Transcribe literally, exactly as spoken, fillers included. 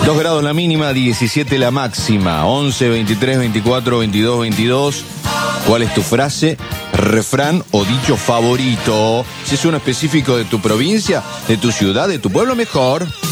dos grados la mínima, diecisiete la máxima. once, veintitrés, veinticuatro, veintidós, veintidós. ¿Cuál es tu frase, refrán o dicho favorito? Si es uno específico de tu provincia, de tu ciudad, de tu pueblo, mejor.